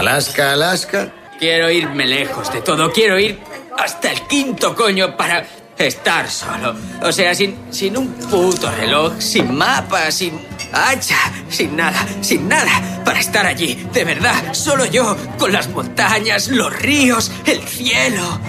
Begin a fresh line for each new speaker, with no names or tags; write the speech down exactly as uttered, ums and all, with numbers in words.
Alaska, Alaska.
Quiero irme lejos de todo. Quiero ir hasta el quinto coño para estar solo. O sea, sin, sin un puto reloj, sin mapa, sin hacha, sin nada, sin nada. Para estar allí, de verdad, solo yo, con las montañas, los ríos, el cielo.